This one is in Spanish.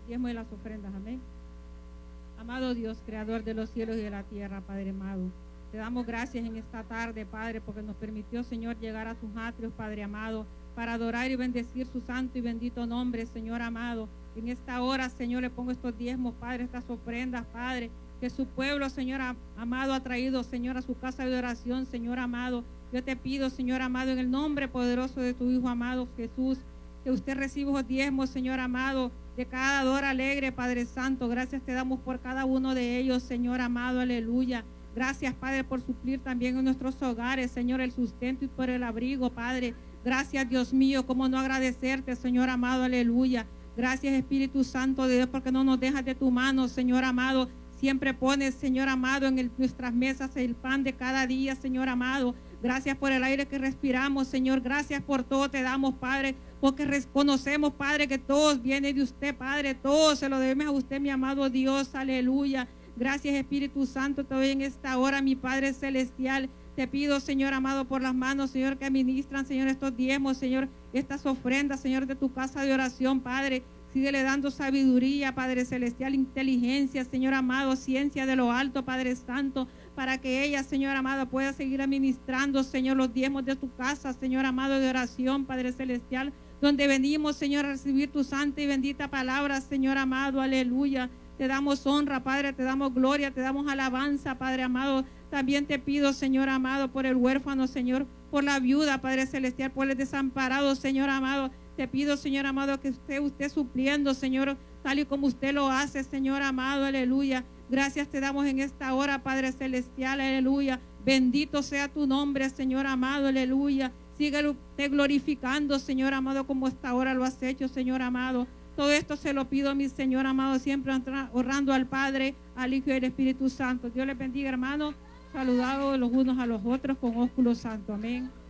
diezmos y las ofrendas. Amén. Amado Dios, creador de los cielos y de la tierra, Padre amado, te damos gracias en esta tarde, Padre, porque nos permitió, Señor, llegar a sus atrios, Padre amado, para adorar y bendecir su santo y bendito nombre, Señor amado. En esta hora, Señor, le pongo estos diezmos, Padre, estas ofrendas, Padre, que su pueblo, Señor amado, ha traído, Señor, a su casa de oración, Señor amado. Yo te pido, Señor amado, en el nombre poderoso de tu Hijo amado Jesús, que usted reciba los diezmos, Señor amado, de cada dador alegre, Padre Santo. Gracias te damos por cada uno de ellos, Señor amado, aleluya. Gracias, Padre, por suplir también en nuestros hogares, Señor, el sustento y por el abrigo, Padre. Gracias, Dios mío, cómo no agradecerte, Señor amado, aleluya. Gracias, Espíritu Santo de Dios, porque no nos dejas de tu mano, Señor amado. Siempre pones, Señor amado, en nuestras mesas el pan de cada día, Señor amado. Gracias por el aire que respiramos, Señor. Gracias por todo te damos, Padre, porque reconocemos, Padre, que todo viene de usted, Padre. Todo se lo debemos a usted, mi amado Dios, aleluya. Gracias, Espíritu Santo, te doy en esta hora, mi Padre celestial. Te pido, Señor amado, por las manos, Señor, que administran, Señor, estos diezmos, Señor, estas ofrendas, Señor, de tu casa de oración, Padre. Síguele dando sabiduría, Padre celestial, inteligencia, Señor amado, ciencia de lo alto, Padre santo, para que ella, Señor amado, pueda seguir administrando, Señor, los diezmos de tu casa, Señor amado, de oración, Padre celestial, donde venimos, Señor, a recibir tu santa y bendita palabra, Señor amado, aleluya. Te damos honra, Padre, te damos gloria, te damos alabanza, Padre amado. También te pido, Señor amado, por el huérfano, Señor, por la viuda, Padre celestial, por el desamparado, Señor amado. Te pido, Señor amado, que usted supliendo, Señor, tal y como usted lo hace, Señor amado, aleluya. Gracias te damos en esta hora, Padre celestial, aleluya. Bendito sea tu nombre, Señor amado, aleluya. Síguelo te glorificando, Señor amado, como esta hora lo has hecho, Señor amado. Todo esto se lo pido, mi Señor amado, siempre honrando al Padre, al Hijo y al Espíritu Santo. Dios les bendiga, hermano. Saludados los unos a los otros con ósculo santo. Amén.